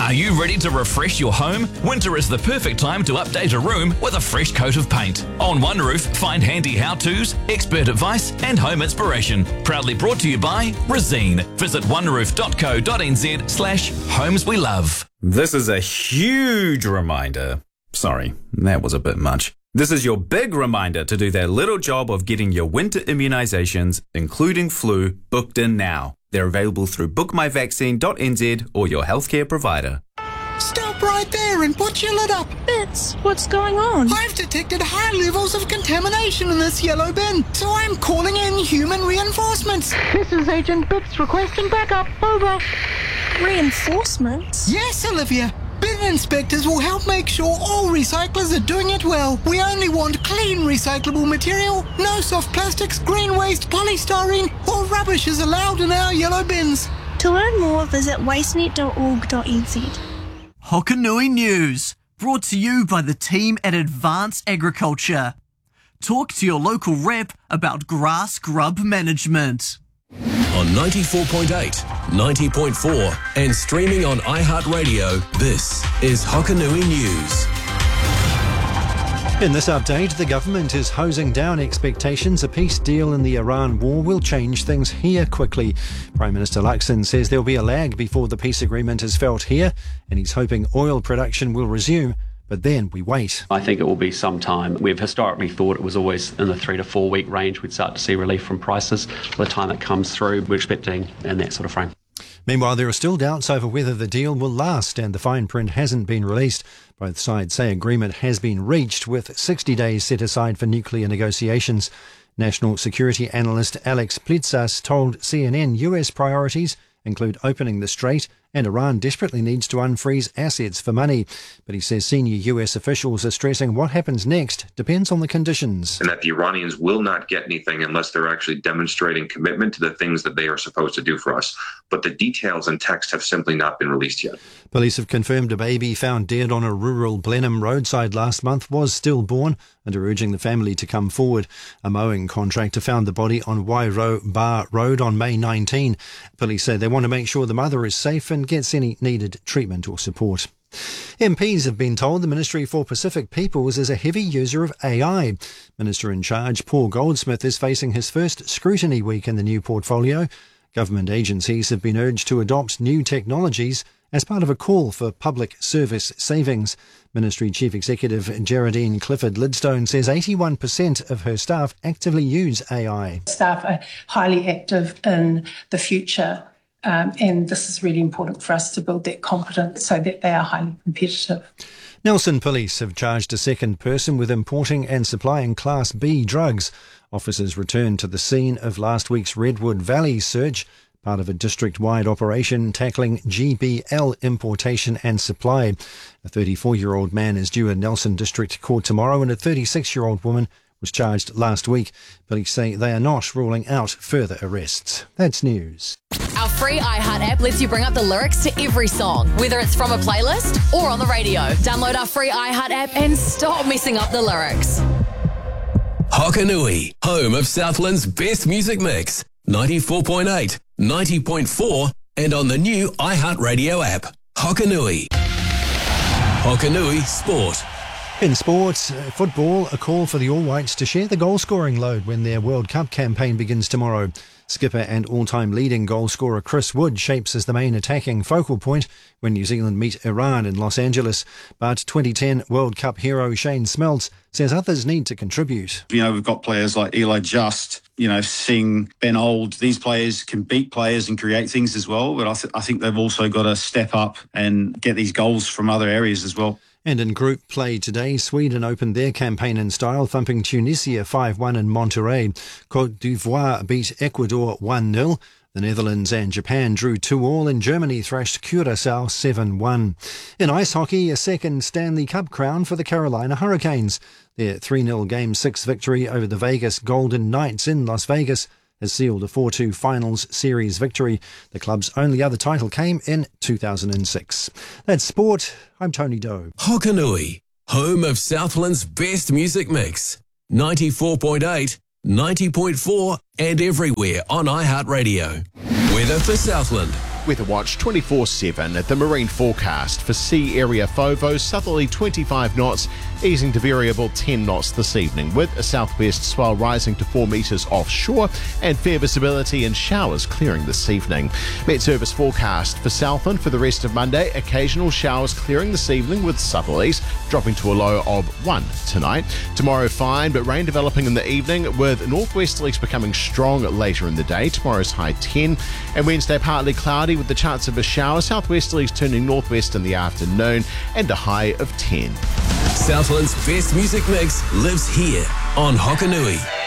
Are you ready to refresh your home? Winter is the perfect time to update a room with a fresh coat of paint. On One Roof, find handy how-tos, expert advice and home inspiration. Proudly brought to you by Resene. Visit oneroof.co.nz/homes we love. This is a huge reminder. Sorry, that was a bit much. This is your big reminder to do that little job of getting your winter immunisations, including flu, booked in now. They're available through bookmyvaccine.nz or your healthcare provider. Stop right there and put your lid up. Bits, what's going on? I've detected high levels of contamination in this yellow bin, so I'm calling in human reinforcements. This is Agent Bits requesting backup. Over. Reinforcements? Yes, Olivia. Bin inspectors will help make sure all recyclers are doing it well. We only want clean recyclable material. No soft plastics, green waste, polystyrene or rubbish is allowed in our yellow bins. To learn more, visit wastenet.org.nz. Hokanui News, brought to you by the team at Advanced Agriculture. Talk to your local rep about grass grub management. On 94.8, 90.4 and streaming on iHeartRadio, this is Hokanui News. In this update, the government is hosing down expectations a peace deal in the Iran war will change things here quickly. Prime Minister Luxon says there'll be a lag before the peace agreement is felt here, and he's hoping oil production will resume. But then we wait. I think it will be some time. We've historically thought it was always in the 3 to 4 week range we'd start to see relief from prices. By the time it comes through, we're expecting in that sort of frame. Meanwhile, there are still doubts over whether the deal will last, and the fine print hasn't been released. Both sides say agreement has been reached, with 60 days set aside for nuclear negotiations. National security analyst Alex Plitsas told CNN US priorities include opening the strait, and Iran desperately needs to unfreeze assets for money. But he says senior US officials are stressing what happens next depends on the conditions. And that the Iranians will not get anything unless they're actually demonstrating commitment to the things that they are supposed to do for us. But the details and text have simply not been released yet. Police have confirmed a baby found dead on a rural Blenheim roadside last month was stillborn and are urging the family to come forward. A mowing contractor found the body on Wairo Bar Road on May 19. Police say they want to make sure the mother is safe and gets any needed treatment or support. MPs have been told the Ministry for Pacific Peoples is a heavy user of AI. Minister in charge Paul Goldsmith is facing his first scrutiny week in the new portfolio. Government agencies have been urged to adopt new technologies as part of a call for public service savings. Ministry Chief Executive Geraldine Clifford-Lidstone says 81% of her staff actively use AI. Staff are highly active in the future, and this is really important for us to build that confidence so that they are highly competitive. Nelson Police have charged a second person with importing and supplying Class B drugs. Officers returned to the scene of last week's Redwood Valley search, part of a district-wide operation tackling GBL importation and supply. A 34-year-old man is due in Nelson District Court tomorrow, and a 36-year-old woman was charged last week. Police say they are not ruling out further arrests. That's news. Our free iHeart app lets you bring up the lyrics to every song, whether it's from a playlist or on the radio. Download our free iHeart app and stop messing up the lyrics. Hokanui, home of Southland's best music mix. 94.8, 90.4 and on the new iHeartRadio app. Hokanui. Hokanui Sport. In sports, football, a call for the All Whites to share the goal-scoring load when their World Cup campaign begins tomorrow. Skipper and all-time leading goal-scorer Chris Wood shapes as the main attacking focal point when New Zealand meet Iran in Los Angeles. But 2010 World Cup hero Shane Smeltz says others need to contribute. You know, we've got players like Eli Just, Singh, Ben Old. These players can beat players and create things as well, but I think they've also got to step up and get these goals from other areas as well. And in group play today, Sweden opened their campaign in style, thumping Tunisia 5-1 in Monterrey. Côte d'Ivoire beat Ecuador 1-0. The Netherlands and Japan drew 2-2, and Germany thrashed Curaçao 7-1. In ice hockey, a second Stanley Cup crown for the Carolina Hurricanes. Their 3-0 Game 6 victory over the Vegas Golden Knights in Las Vegas has sealed a 4-2 finals series victory. The club's only other title came in 2006. That's sport. I'm Tony Doe. Hokanui, home of Southland's best music mix. 94.8, 90.4 and everywhere on iHeartRadio. Weather for Southland. Weather Watch 24/7 at the marine forecast for sea area FOVO, southerly 25 knots, easing to variable 10 knots this evening, with a southwest swell rising to 4 metres offshore and fair visibility and showers clearing this evening. Met Service forecast for Southland for the rest of Monday, occasional showers clearing this evening with southerlies dropping to a low of 1 tonight. Tomorrow fine, but rain developing in the evening with northwesterlies becoming strong later in the day. Tomorrow's high 10, and Wednesday partly cloudy with the chance of a shower, southwesterlies turning northwest in the afternoon and a high of 10. Southland's best music mix lives here on Hokanui.